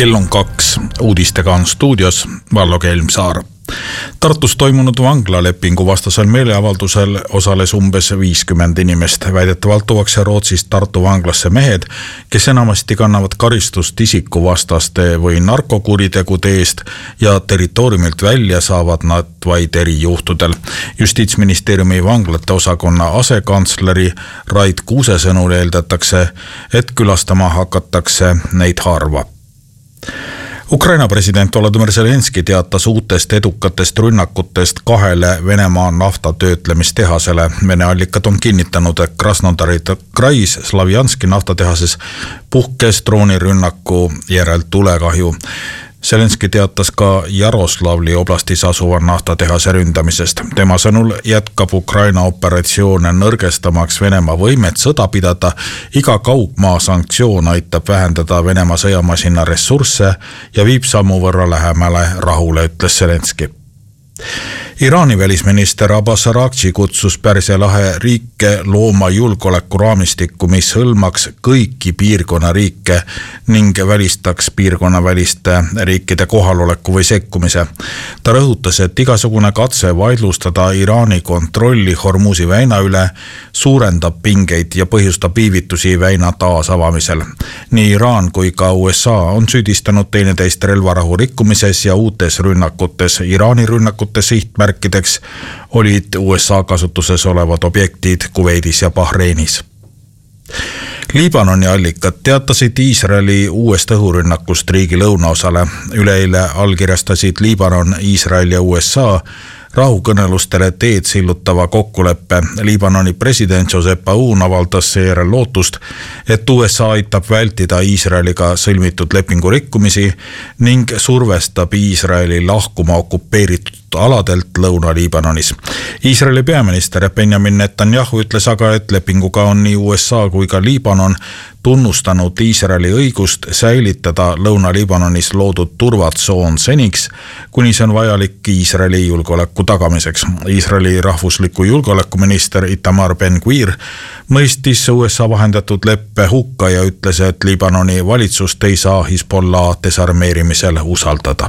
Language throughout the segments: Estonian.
Kell on 2. Uudistega on stuudios Vallo Kelmsaar. Tartus toimunud vanglalepingu vastasel meeleavaldusel osales umbes 50 inimest. Väidetavalt tuuakse Rootsist Tartu vanglasse mehed, kes enamasti kannavad karistust isikuvastaste või narkokuritegude eest ja territooriumilt välja saavad nad vaid erijuhtudel. Justiitsministeeriumi vanglate osakonna asekantsleri Rait Kuuse sõnul eeldatakse, et külastama hakatakse neid harva. Ukraina president Volodymyr Zelenski teatas uutest edukatest rünnakutest 2 Venemaa naftatöötlemistehasele. Vene allikad on kinnitanud, et Krasnodari Krais Slavjanski naftatehases puhkes droonirünnaku järel tulekahju. Zelenski teatas ka Jaroslavli oblastis asuva naftatehase ründamisest. Tema sõnul jätkab Ukraina operatsioone nõrgestamaks Venemaa võimet sõda pidada. Iga kaugmaa sanktsioon aitab vähendada Venemaa sõjamasina ressursse ja viib sammu võrra lähemale rahule, ütles Zelenski. Iraani välisminister Abbas Araghchi kutsus Pärsia lahe riike looma julgeolekuraamistikku, mis hõlmaks kõiki piirkonna riike ning välistaks piirkonna väliste riikide kohaloleku või sekkumise. Ta rõhutas, et igasugune katse vaidlustada Iraani kontrolli Hormuzi väina üle suurendab pingeid ja põhjustab viivitusi väina taasavamisel. Nii Iraan kui ka USA on süüdistanud teineteist relvarahu rikkumises ja uutes rünnakutes. Iraani rünnakute sihtmärkideks olid USA kasutuses olevad objektid Kuveidis ja Bahreinis. Liibanoni allikad teatasid Iisraeli uuest õhurünnakust riigi lõunaosale. Üleeile allkirjastasid Liibanon, Iisrael ja USA rahukõnelustele teed sillutava kokkuleppe. Liibanoni president Joseph Aoun avaldas seejärel lootust, et USA aitab vältida Iisraeliga sõlmitud lepingu rikkumisi ning survestab Iisraeli lahkuma okupeeritud aladelt Lõuna-Liibanonis. Iisraeli peaminister Benjamin Netanyahu ütles aga, et lepinguga on nii USA kui ka Liibanon tunnustanud Iisraeli õigust säilitada Lõuna-Liibanonis loodud turvatsoon seniks, kuni see on vajalik Iisraeli julgeoleku tagamiseks. Iisraeli rahvusliku julgeolekuminister Itamar Ben-Gvir mõistis USA vahendatud leppe hukka ja ütles, et Liibanoni valitsust ei saa Hezbollah desarmeerimisel usaldada.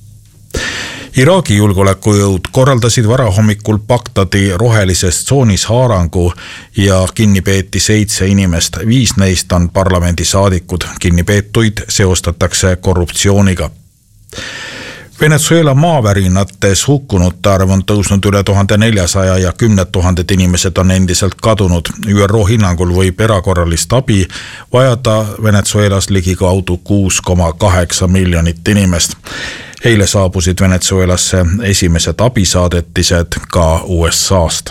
Iraagi julgeolekujõud korraldasid varahommikul Bagdadi rohelises tsoonis haarangu ja kinni peeti 7 inimest. 5 neist on parlamendisaadikud. Kinnipeetuid seostatakse korruptsiooniga. Venezuela maavärinates hukkunute arv on tõusnud üle 1400 ja 10 000 inimesed on endiselt kadunud. ÜRO hinnangul võib erakorralist abi vajada Venezuelas ligikaudu 6,8 miljonit inimest. Eile saabusid Venezuelasse esimesed abisaadetised ka USA-st.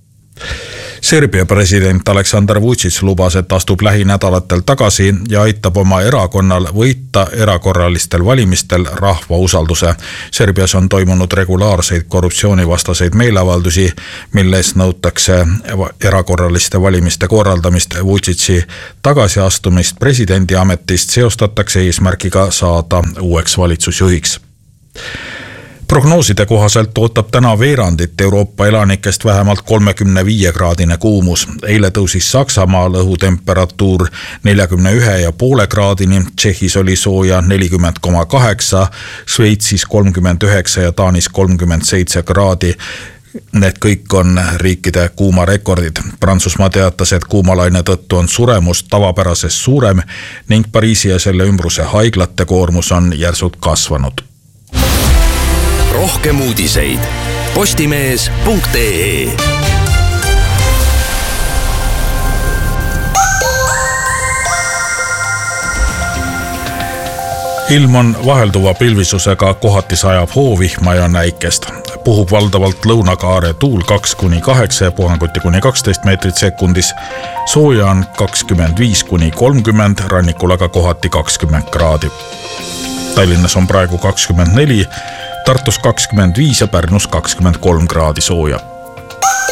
Serbia president Aleksandar Vučić lubas, et astub lähinädalatel tagasi ja aitab oma erakonnal võita erakorralistel valimistel rahva usalduse. Serbias on toimunud regulaarseid korruptsioonivastaseid meeleavaldusi, milles nõutakse erakorraliste valimiste korraldamist. Vučići tagasiastumist presidendi ametist seostatakse eesmärgiga saada uueks valitsusjuhiks. Prognooside kohaselt ootab täna veerandit Euroopa elanikest vähemalt 35-kraadine kuumus. Eile tõusis Saksamaal õhutemperatuur 41,5 kraadini, Tšehhis oli sooja 40,8, Šveitsis 39 ja Taanis 37 kraadi. Need kõik on riikide kuumarekordid. Prantsusmaa teatas, et kuumalaine tõttu on suremus tavapärasest suurem ning Pariisi ja selle ümbruse haiglate koormus on järsult kasvanud. Rohkem uudiseid postimees.ee. Ilm on vahelduva pilvisusega, kohati sajab hoovihma ja näikest. Puhub valdavalt lõunakaare tuul 2-8 ja puhanguti kuni 12 meetrit sekundis. Sooja on 25-30, rannikul aga kohati 20 kraadi. Tallinnas on praegu 24, Tartus 25 ja Pärnus 23 kraadi sooja.